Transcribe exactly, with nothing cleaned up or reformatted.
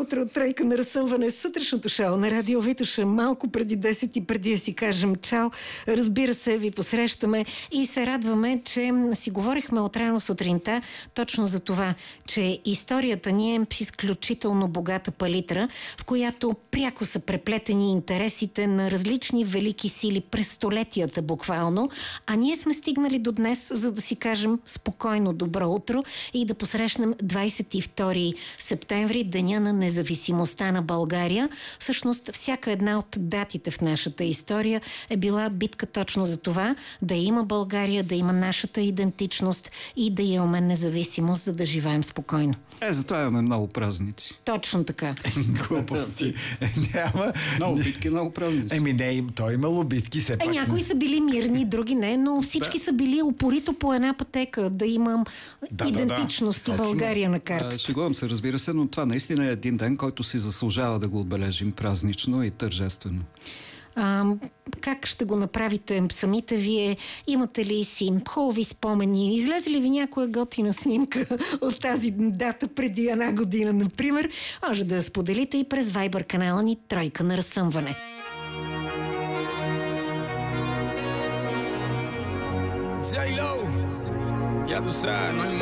утро от Тройка на разсъмване. Сутрешното шоу на Радио Витоша. Малко преди десет и преди да си кажем чао. Разбира се, ви посрещаме и се радваме, че си говорихме от рано сутринта точно за това, че историята ни е с изключително богата палитра, в която пряко са преплетени интересите на различни велики сили през столетията буквално, а ние сме стигнали до днес, за да си кажем спокойно добро утро и да посрещнем двадесет и втори септември, деня на независимостта на България. Всъщност, всяка една от датите в нашата история е била битка точно за това, да има България, да има нашата идентичност и да имаме независимост, за да живеем спокойно. Е, затова имаме много празници. Точно така. Глупости. Няма... Много битки, много празници. Еми не, той имало битки, все Е, пак. някои са били мирни, други не, но всички Да. са били упорито по една пътека, да имам Да, да, идентичност да. и Точно. България на А, картата. шегувам се, разбира се, но това наистина е един ден, който си заслужава да го отбележим празнично и тържествено. А, как ще го направите самите вие? Имате ли си хубави спомени? Излезе ли ви някоя готина снимка от тази дата преди една година, например? Може да я споделите и през Viber канала ни Тройка на разсъмване. J-Lo, ya tú sabes, no hay